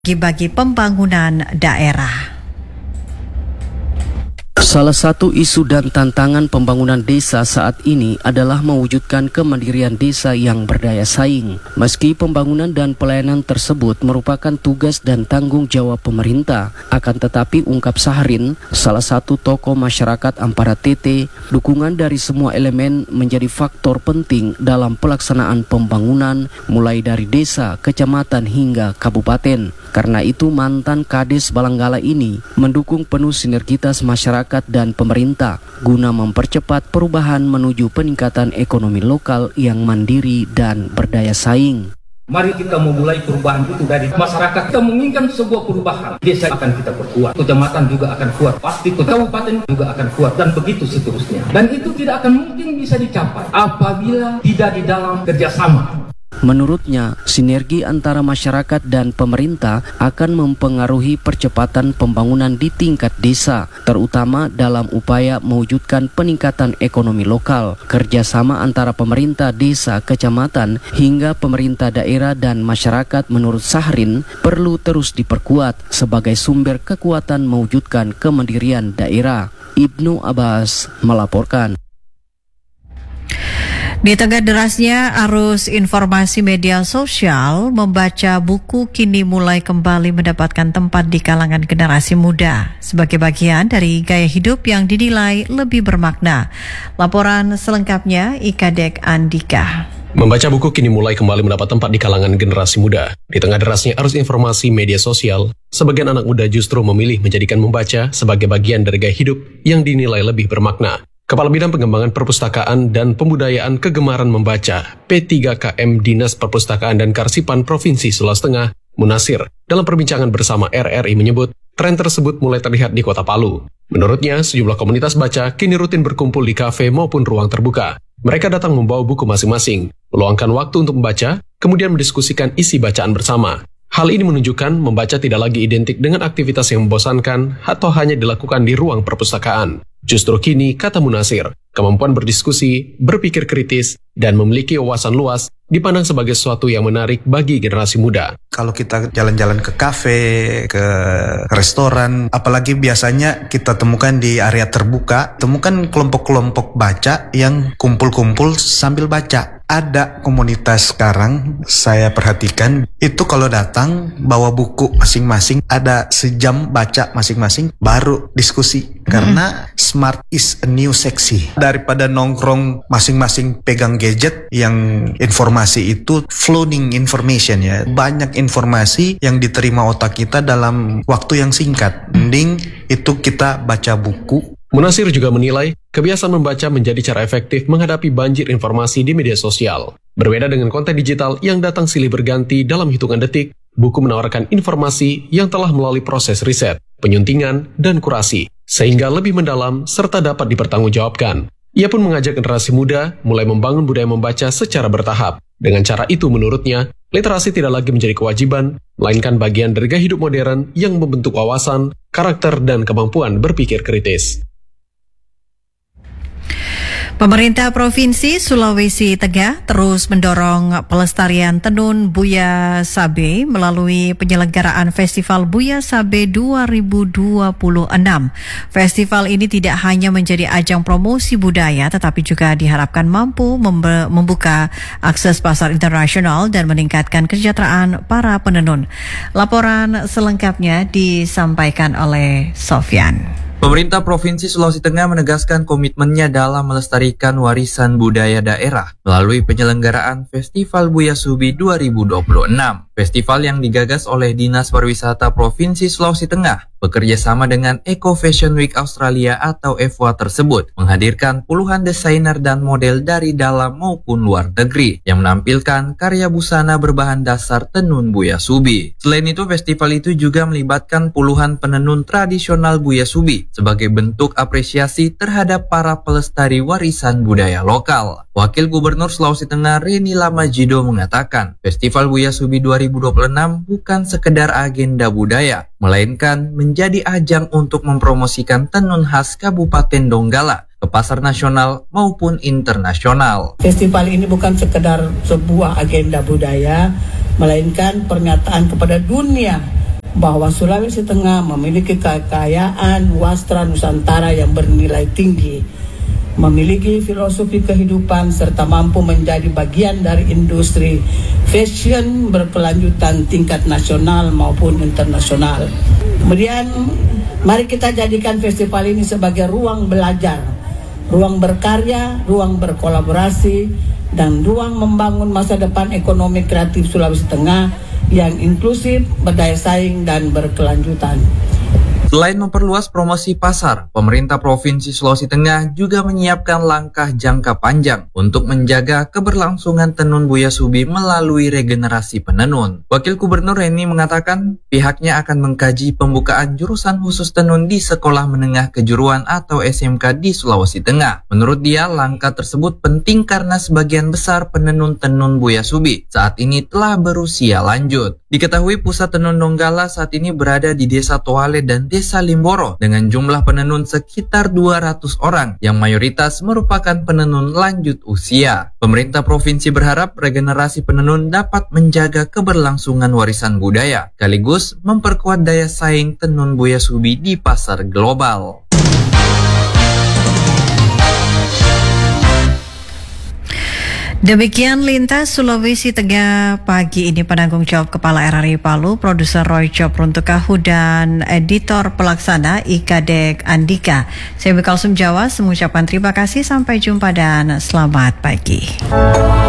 bagi pembangunan daerah. Salah satu isu dan tantangan pembangunan desa saat ini adalah mewujudkan kemandirian desa yang berdaya saing. Meski pembangunan dan pelayanan tersebut merupakan tugas dan tanggung jawab pemerintah, akan tetapi ungkap Sahrin, salah satu tokoh masyarakat Ampara TT, dukungan dari semua elemen menjadi faktor penting dalam pelaksanaan pembangunan mulai dari desa, kecamatan hingga kabupaten. Karena itu mantan Kades Balanggala ini mendukung penuh sinergitas masyarakat dan pemerintah guna mempercepat perubahan menuju peningkatan ekonomi lokal yang mandiri dan berdaya saing. Mari kita memulai perubahan itu dari masyarakat. Kita menginginkan sebuah perubahan. Desa akan kita perkuat, kecamatan juga akan kuat, pasti kabupaten juga akan kuat, dan begitu seterusnya. Dan itu tidak akan mungkin bisa dicapai apabila tidak di dalam kerjasama. Menurutnya, sinergi antara masyarakat dan pemerintah akan mempengaruhi percepatan pembangunan di tingkat desa, terutama dalam upaya mewujudkan peningkatan ekonomi lokal. Kerjasama antara pemerintah desa, kecamatan, hingga pemerintah daerah dan masyarakat menurut Sahrin perlu terus diperkuat sebagai sumber kekuatan mewujudkan kemandirian daerah. Ibnu Abbas melaporkan. Di tengah derasnya arus informasi media sosial, membaca buku kini mulai kembali mendapatkan tempat di kalangan generasi muda sebagai bagian dari gaya hidup yang dinilai lebih bermakna. Laporan selengkapnya Ikadek Andika. Membaca buku kini mulai kembali mendapat tempat di kalangan generasi muda. Di tengah derasnya arus informasi media sosial, sebagian anak muda justru memilih menjadikan membaca sebagai bagian dari gaya hidup yang dinilai lebih bermakna. Kepala Bidang Pengembangan Perpustakaan dan Pembudayaan Kegemaran Membaca P3KM Dinas Perpustakaan dan Karsipan Provinsi Sulawesi Tengah, Munasir, dalam perbincangan bersama RRI menyebut tren tersebut mulai terlihat di Kota Palu. Menurutnya, sejumlah komunitas baca kini rutin berkumpul di kafe maupun ruang terbuka. Mereka datang membawa buku masing-masing, meluangkan waktu untuk membaca, kemudian mendiskusikan isi bacaan bersama. Hal ini menunjukkan membaca tidak lagi identik dengan aktivitas yang membosankan atau hanya dilakukan di ruang perpustakaan. Justru kini, kata Munasir, kemampuan berdiskusi, berpikir kritis, dan memiliki wawasan luas dipandang sebagai sesuatu yang menarik bagi generasi muda. Kalau kita jalan-jalan ke kafe, ke restoran, apalagi biasanya kita temukan di area terbuka, temukan kelompok-kelompok baca yang kumpul-kumpul sambil baca. Ada komunitas sekarang, saya perhatikan, itu kalau datang bawa buku masing-masing, ada sejam baca masing-masing, baru diskusi. Karena smart is a new sexy. Daripada nongkrong masing-masing pegang gadget, yang informasi itu floating information ya. Banyak informasi yang diterima otak kita dalam waktu yang singkat. Mending itu kita baca buku. Munasir juga menilai, kebiasaan membaca menjadi cara efektif menghadapi banjir informasi di media sosial. Berbeda dengan konten digital yang datang silih berganti dalam hitungan detik, buku menawarkan informasi yang telah melalui proses riset, penyuntingan, dan kurasi, sehingga lebih mendalam serta dapat dipertanggungjawabkan. Ia pun mengajak generasi muda mulai membangun budaya membaca secara bertahap. Dengan cara itu menurutnya, literasi tidak lagi menjadi kewajiban, melainkan bagian dari gaya hidup modern yang membentuk wawasan, karakter, dan kemampuan berpikir kritis. Pemerintah Provinsi Sulawesi Tengah terus mendorong pelestarian tenun Buya Sabe melalui penyelenggaraan Festival Buya Sabe 2026. Festival ini tidak hanya menjadi ajang promosi budaya, tetapi juga diharapkan mampu membuka akses pasar internasional dan meningkatkan kesejahteraan para penenun. Laporan selengkapnya disampaikan oleh Sofyan. Pemerintah Provinsi Sulawesi Tengah menegaskan komitmennya dalam melestarikan warisan budaya daerah melalui penyelenggaraan Festival Buya Sabe 2026. Festival yang digagas oleh Dinas Pariwisata Provinsi Sulawesi Tengah bekerja sama dengan Eco Fashion Week Australia atau EFWA tersebut menghadirkan puluhan desainer dan model dari dalam maupun luar negeri yang menampilkan karya busana berbahan dasar tenun Buya Sabe. Selain itu, festival itu juga melibatkan puluhan penenun tradisional Buya Sabe sebagai bentuk apresiasi terhadap para pelestari warisan budaya lokal. Wakil Gubernur Sulawesi Tengah Reni Lamajido mengatakan, Festival Buya Sabe 2026 bukan sekedar agenda budaya, melainkan menjadi ajang untuk mempromosikan tenun khas Kabupaten Donggala ke pasar nasional maupun internasional. Festival ini bukan sekedar sebuah agenda budaya, melainkan pernyataan kepada dunia bahwa Sulawesi Tengah memiliki kekayaan wastra Nusantara yang bernilai tinggi, memiliki filosofi kehidupan serta mampu menjadi bagian dari industri fashion berkelanjutan tingkat nasional maupun internasional. Kemudian mari kita jadikan festival ini sebagai ruang belajar, ruang berkarya, ruang berkolaborasi, dan ruang membangun masa depan ekonomi kreatif Sulawesi Tengah yang inklusif, berdaya saing, dan berkelanjutan. Selain memperluas promosi pasar, pemerintah Provinsi Sulawesi Tengah juga menyiapkan langkah jangka panjang untuk menjaga keberlangsungan tenun Buya Subi melalui regenerasi penenun. Wakil Gubernur Reni mengatakan pihaknya akan mengkaji pembukaan jurusan khusus tenun di Sekolah Menengah Kejuruan atau SMK di Sulawesi Tengah. Menurut dia, langkah tersebut penting karena sebagian besar penenun-tenun Buya Subi saat ini telah berusia lanjut. Diketahui pusat tenun Donggala saat ini berada di Desa Toale dan Desa Limboro dengan jumlah penenun sekitar 200 orang yang mayoritas merupakan penenun lanjut usia. Pemerintah provinsi berharap regenerasi penenun dapat menjaga keberlangsungan warisan budaya, sekaligus memperkuat daya saing tenun Buya Subi di pasar global. Demikian Lintas Sulawesi Tengah pagi ini. Penanggung jawab Kepala RRI Palu, Produser Roy Job Runtukahu, dan Editor Pelaksana Ikadek Andika. Saya Bekalsum Jawa, mengucapkan terima kasih, sampai jumpa dan selamat pagi.